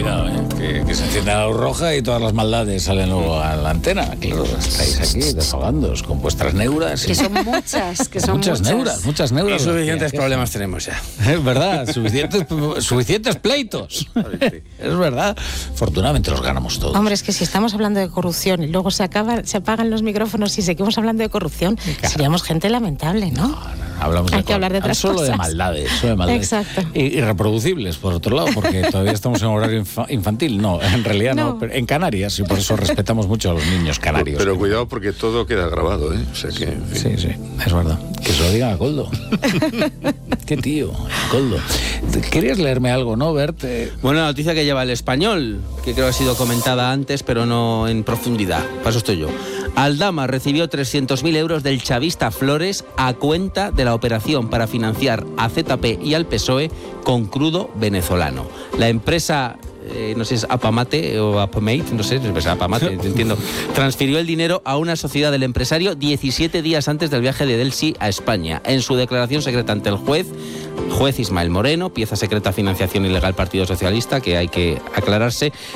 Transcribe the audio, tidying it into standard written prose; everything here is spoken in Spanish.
cuidado, que se enciende la luz roja y todas las maldades salen luego a la antena. Claro, estáis aquí desahogándoos con vuestras neuras. Que son muchas, Muchas neuras. Y suficientes problemas tenemos ya. Es verdad, suficientes pleitos. Es verdad. Afortunadamente los ganamos todos. Hombre, es que si estamos hablando de corrupción y luego se apagan los micrófonos y seguimos hablando de corrupción, seríamos gente lamentable, ¿no? Hablamos Hay que hablar de otras solo cosas. de maldades. Exacto. Y reproducibles, por otro lado, porque todavía estamos en horario infantil. No, en realidad no. Pero en Canarias, y por eso respetamos mucho a los niños canarios. Pero cuidado porque todo queda grabado, ¿eh? O sea que, en fin. Sí, es verdad. Que se lo digan a Coldo. Qué tío, Coldo. ¿Querías leerme algo, no, Bert? Buena noticia que lleva El Español, que creo ha sido comentada antes, pero no en profundidad. Para eso estoy yo. Aldama recibió 300.000 euros del chavista Flores a cuenta de la operación para financiar a ZP y al PSOE con crudo venezolano. La empresa, no sé si es Apamate o Apamate, no sé, es Apamate, entiendo, transfirió el dinero a una sociedad del empresario 17 días antes del viaje de Delcy a España. En su declaración secreta ante el juez Ismael Moreno, pieza secreta financiación ilegal Partido Socialista, que hay que aclararse,